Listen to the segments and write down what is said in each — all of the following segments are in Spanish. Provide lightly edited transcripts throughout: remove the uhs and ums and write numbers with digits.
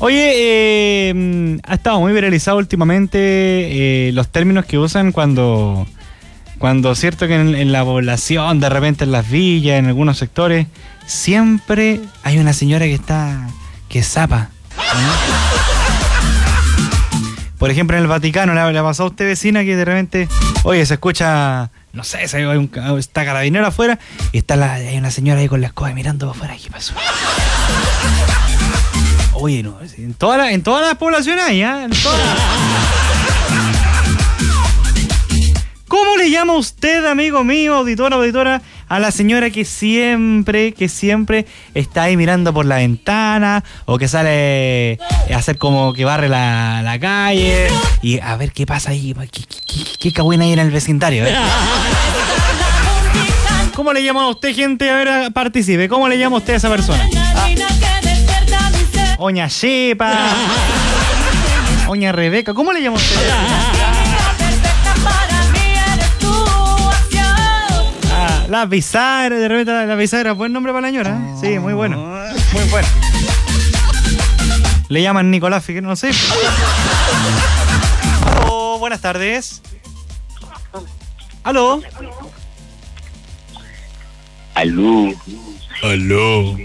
Oye, ha estado muy viralizado últimamente los términos que usan cuando cierto que en la población, de repente en las villas, en algunos sectores, siempre hay una señora que zapa, ¿no? Por ejemplo, en el Vaticano, ¿le ha pasado a usted, vecina, que de repente, oye, se escucha, no sé, está carabinero afuera y hay una señora ahí con la escoba mirando para afuera? ¿Qué pasó? Oye, no, en todas las poblaciones hay, ¿eh? En todas. ¿Cómo le llama usted, amigo mío, auditora, a la señora que siempre está ahí mirando por la ventana o que sale a hacer como que barre la calle y a ver qué pasa ahí, qué cagüena hay en el vecindario? ¿Cómo le llama a usted, gente? A ver, participe. ¿Cómo le llama usted a esa persona? Oña Shepa, Oña Rebeca, ¿cómo le llama usted? La bisagra, de repente la bisagra, buen nombre para la señora, ¿eh? Sí, muy bueno, muy bueno. Le llaman Nicolás Figueroa, no sé. Aló, buenas tardes. Aló. Aló.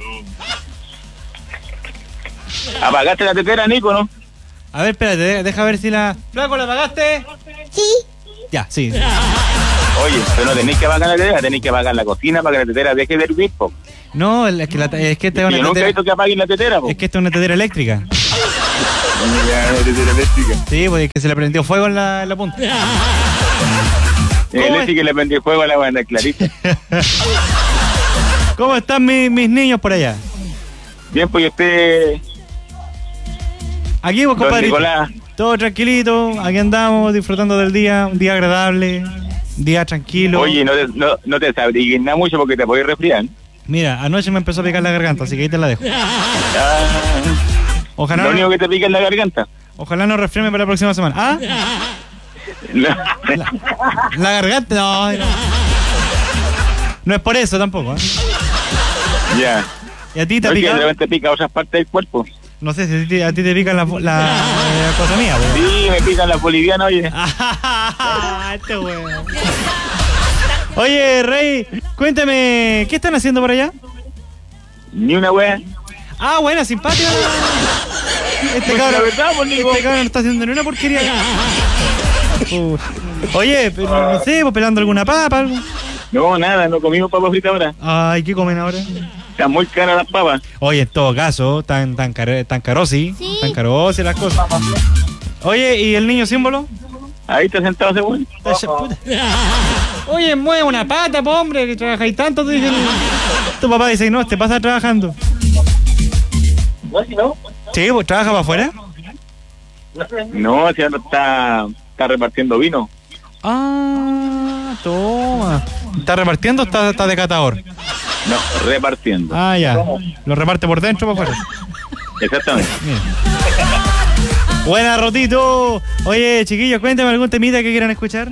¿Apagaste la tetera, Nico, no? A ver, espérate, deja ver si la... ¿Flaco, la apagaste? Sí. Ya, sí. Oye, pero no tenéis que apagar la tetera, tenéis que apagar la cocina para que la tetera deje de hervir, po. No, es que esta es una tetera... Yo nunca he visto que apaguen la tetera, po. Es que esta es una tetera eléctrica. Una tetera eléctrica. Sí, pues es que se le prendió fuego en la punta. Él sí que le prendió fuego a la banda clarita. ¿Cómo están mis niños por allá? Bien, pues usted... Aquí, pues, compadre. Nicolás. Todo tranquilito, aquí andamos disfrutando del día, un día agradable, un día tranquilo. Oye, no te sabrigues nada mucho porque te podés resfriar. Mira, anoche me empezó a picar la garganta, así que ahí te la dejo. Ojalá lo único que te pica es la garganta. Ojalá no resfriarme para la próxima semana. ¿Ah? La garganta, no. No es por eso tampoco, ¿eh? Ya. ¿Y a ti te pica? De repente pica otras partes del cuerpo. No sé si a ti te pican la cosa mía, güey. Sí, me pican las bolivianas, oye. Este güey. Oye, Rey, cuéntame, ¿qué están haciendo por allá? Ni una wea. Ah, buena, simpática. Este cabrón no está haciendo ni una porquería. Oye, pero no sé, ¿pues pelando alguna papa, algo? No, nada, no comimos papas fritas ahora. Ay, ¿qué comen ahora? Están muy caras las papas. Oye, en todo caso, tan carosi, sí. Tan carosi las cosas. Oye, ¿y el niño símbolo? Ahí está sentado ese güey. Oye, mueve una pata, po, hombre, que trabajáis tanto. Tu papá dice que no, te pasa trabajando. No, si no. Sí, pues trabaja para afuera. No, si no está repartiendo vino. Ah, toma. ¿Está repartiendo o está de catador? No, repartiendo. Ah, ya. ¿Lo reparte por dentro o por afuera? Exactamente. Mira. Buena, Rotito. Oye, chiquillos, cuéntame algún temita que quieran escuchar.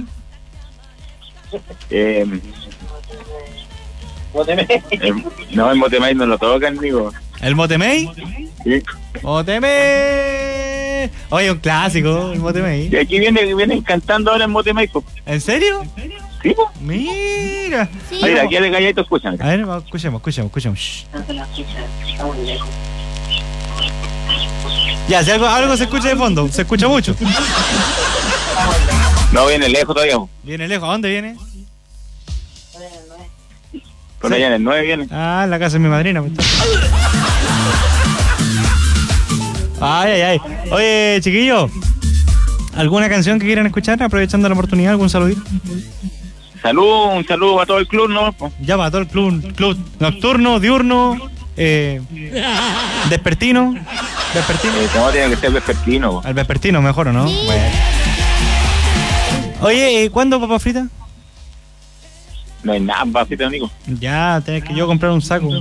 No, el Motemay no lo tocan, amigo. ¿El Motemay? Sí. Motemay. Oye, un clásico, el Motemay. Y aquí vienen cantando ahora el Motemay, po. ¿En serio? Sí, po. Mira. Sí. Mira, aquí de galleto escuchan. A ver, escuchemos. Shh. Ya, si algo se escucha de fondo, se escucha mucho. No, viene lejos todavía, po. Viene lejos, ¿a dónde viene? Por allá en el 9 viene. Ah, en la casa de mi madrina. Ay. Oye, chiquillo, ¿alguna canción que quieran escuchar? Aprovechando la oportunidad, ¿algún saludito? Un saludo para todo el club, ¿no? Ya va, todo el club nocturno, diurno, despertino. ¿Cómo tiene que ser vespertino? Al vespertino mejor, ¿o no? Sí. Bueno. Oye, ¿cuándo papa frita? No hay nada, papito, amigo. Ya, tenés que yo comprar un saco.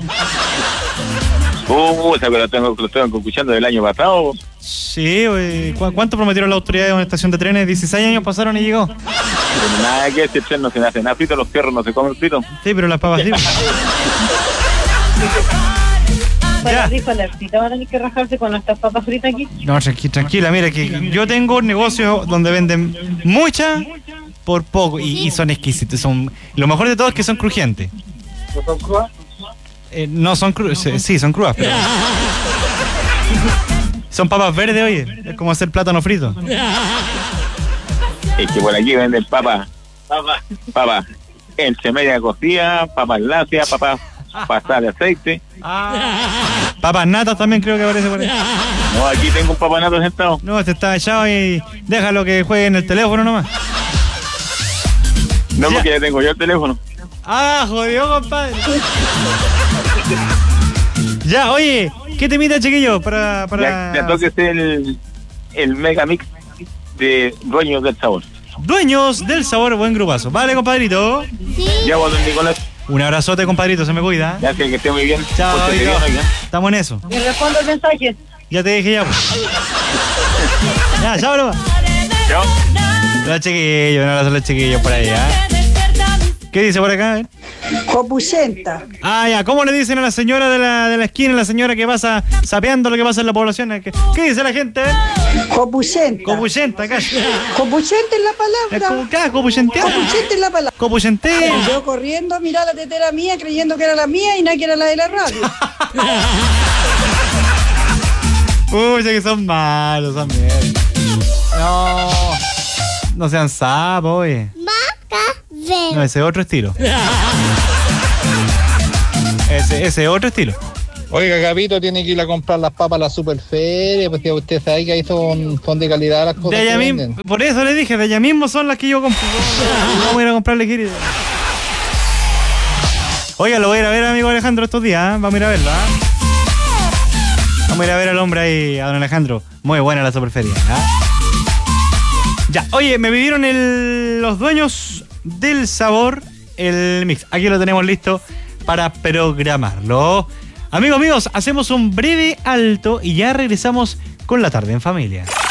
Pero lo tengo escuchando del año pasado. Sí, güey. ¿Cuánto prometieron las autoridades de una estación de trenes? 16 años pasaron y llegó. Pero nada que ese tren no se hace nada frito, los perros no se comen frito. Sí, pero las papas sí. Para rico la artita, van a tener que rajarse con estas papas fritas aquí. No, tranquila, mira que yo tengo un negocio donde venden muchas por poco y son exquisitos. Lo mejor de todo es que son crujientes. ¿No son crudas? No son crudas, sí, son crudas, pero... Son papas verdes, oye, es como hacer plátano frito. Es que por aquí venden papas entre media cocida, papas lácteas, papas pasadas de aceite. Papas natas también creo que aparece por ahí. No, aquí tengo un papanato sentado. No, este está echado y déjalo que juegue en el teléfono nomás. No, Ya. porque ya tengo yo el teléfono. Jodió, compadre. Ya, oye, ¿qué temita, chiquillo? Ya toques el mega mix de Dueños del Sabor. Dueños del Sabor, buen grupazo. Vale, compadrito. Ya, vos, don Nicolás. Un abrazote, compadrito, se me cuida. Ya sé que esté muy bien. Chao, Pórtate amigo. bien, oiga. Estamos en eso. Y respondo el mensaje. Ya te dije ya, pues. Ya, chao, nomás. Chao. Los chiquillos, un abrazo a los chiquillos por ahí, ¿ah? ¿Qué dice por acá? Copuchenta. Ya, ¿cómo le dicen a la señora de la esquina, la señora que pasa sapeando lo que pasa en la población? ¿Qué dice la gente? Copuchenta. Copuchenta, acá. Copuchenta es la Es palabra. como acá, copuchentea. Copuchenta es la palabra. Copuchentea. Yo corriendo a mirar la tetera mía creyendo que era la mía y nada que era la de la radio. Uy, que son malos, son mierda. No sean sapos, oye. No, ese es otro estilo. Ese es otro estilo. Oiga, Capito, tiene que ir a comprar las papas a la Superferia, porque usted sabe que ahí son de calidad las cosas De allá que mismo, venden. por eso le dije, de allá mismo son las que yo compro. Vamos a ir a comprarle querido. Oiga, lo voy a ir a ver, amigo Alejandro, estos días, ¿eh? Vamos a ir a verlo, Vamos a ir a ver al hombre ahí, a don Alejandro. Muy buena la Superferia, Ya, oye, me pidieron los Dueños del Sabor, el mix. Aquí lo tenemos listo para programarlo. Amigos, hacemos un breve alto y ya regresamos con La Tarde en Familia.